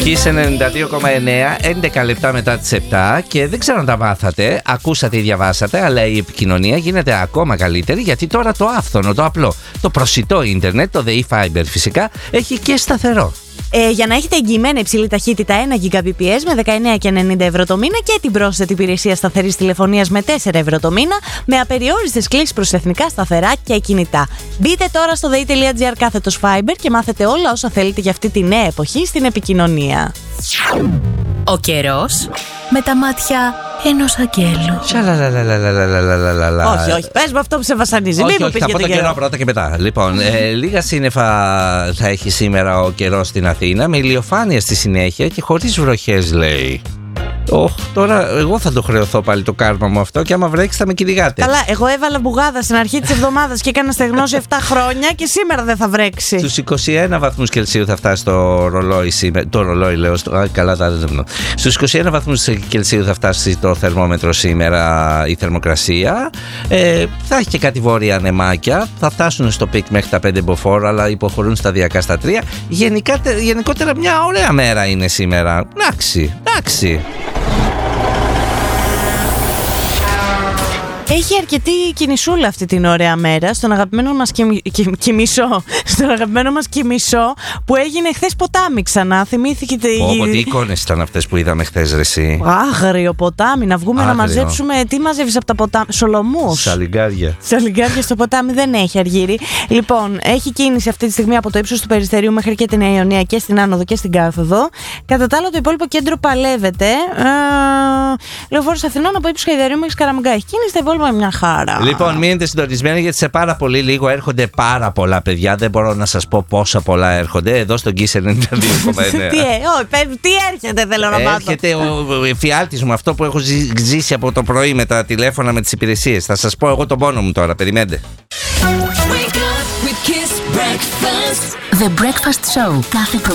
Kiss 92,9, 11 λεπτά μετά τις 7 και δεν ξέρω αν τα μάθατε, ακούσατε ή διαβάσατε, αλλά η επικοινωνία γίνεται ακόμα καλύτερη γιατί τώρα το άφθονο, το απλό, το προσιτό ίντερνετ, το The E-Fiber φυσικά, έχει και σταθερό. Για να έχετε εγγυημένα υψηλή ταχύτητα 1 Gbps με 19,90 ευρώ το μήνα και την πρόσθετη υπηρεσία σταθερής τηλεφωνίας με 4 ευρώ το μήνα, με απεριόριστες κλήσεις προς εθνικά σταθερά και κινητά. Μπείτε τώρα στο dei.gr/fiber και μάθετε όλα όσα θέλετε για αυτή τη νέα εποχή στην επικοινωνία. Ο καιρός με τα μάτια ενός αγγέλου. Όχι, πες μου αυτό που σε βασανίζει. Όχι, θα πω το καιρό πρώτα και μετά. Λοιπόν, λίγα σύννεφα θα έχει σήμερα ο καιρός στην Αθήνα, με ηλιοφάνεια στη συνέχεια και χωρίς βροχές, λέει. Τώρα εγώ θα το χρεωθώ πάλι το κάρμα μου αυτό και άμα βρέξει θα με κυνηγάτε. Καλά, εγώ έβαλα μπουγάδα στην αρχή της εβδομάδας και έκανα στεγνώση 7 χρόνια και σήμερα δεν θα βρέξει. Στους 21 βαθμούς Κελσίου θα φτάσει το ρολόι σήμερα. Το ρολόι λέω, καλά τα δεν. Στους 21 βαθμούς Κελσίου θα φτάσει το θερμόμετρο σήμερα, η θερμοκρασία. Θα έχει και κάτι βόρεια ανεμάκια. Θα φτάσουν στο πικ μέχρι τα 5 μποφόρ, αλλά υποχωρούν σταδιακά στα 3. Γενικότερα μια ωραία μέρα είναι σήμερα. Εντάξει. Έχει αρκετή κινησούλα αυτή την ωραία μέρα στον αγαπημένο μας Κιμισό που έγινε χθες ποτάμι ξανά. Θυμήθηκε τι εικόνες ήταν αυτές που είδαμε χθες, ρε εσύ. Άγριο ποτάμι, να βγούμε να μαζέψουμε. Τι μαζεύεις από τα ποτάμι? Σολομούς. Σαλιγκάρια Στο ποτάμι δεν έχει, Αργύρι. Λοιπόν, έχει κίνηση αυτή τη στιγμή από το ύψος του Περιστερίου μέχρι και την Ιωνία και στην Άνοδο και στην Κάθοδο. Κατά τα άλλα, το υπόλοιπο κέντρο παλεύεται. Λεωφόρος Αθηνών από ύψος Χαϊδαρίου μέχρι Καραμιγκά έχει κίνηση. Τα υπόλοιπα μια χαρά. Λοιπόν, μείνετε συντονισμένοι γιατί σε πάρα πολύ λίγο έρχονται πάρα πολλά παιδιά. Δεν μπορώ να σας πω πόσα πολλά έρχονται. Εδώ στον Kiss 92,9. Τι έρχεται, θέλω να μάθω. Έρχεται ο εφιάλτης μου, αυτό που έχω ζήσει από το πρωί με τα τηλέφωνα, με τις υπηρεσίες. Θα σας πω εγώ τον πόνο μου τώρα. Περιμένετε. The Breakfast Show. Κάθε